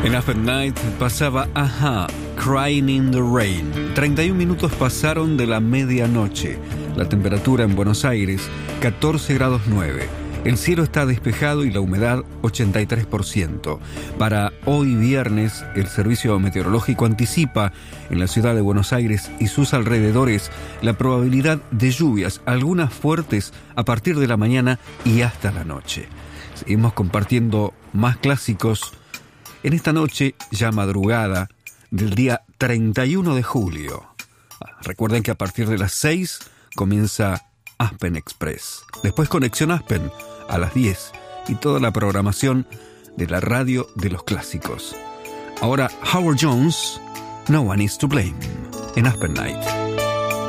En Aspen Night pasaba Ajá, Crying in the Rain. 31 minutos pasaron de la medianoche. La temperatura en Buenos Aires, 14 grados 9. El cielo está despejado y la humedad 83%. Para hoy viernes, el Servicio Meteorológico anticipa en la ciudad de Buenos Aires y sus alrededores la probabilidad de lluvias, algunas fuertes a partir de la mañana y hasta la noche. Seguimos compartiendo más clásicos en esta noche ya madrugada del día 31 de julio. Recuerden que a partir de las 6 comienza Aspen Express. Después Conexión Aspen a las 10 y toda la programación de la radio de los clásicos. Ahora Howard Jones, No One Is to Blame, en Aspen Night.